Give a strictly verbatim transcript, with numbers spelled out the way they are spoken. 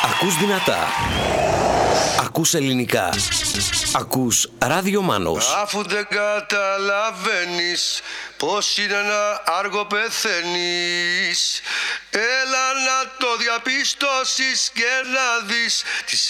Ακούς δυνατά. Ακούς ελληνικά. Ακούς Ράδιο Μάνος. Αφού δεν καταλαβαίνεις πως είναι ένα άργο πεθαίνεις, έλα να το διαπιστώσεις και να δεις τις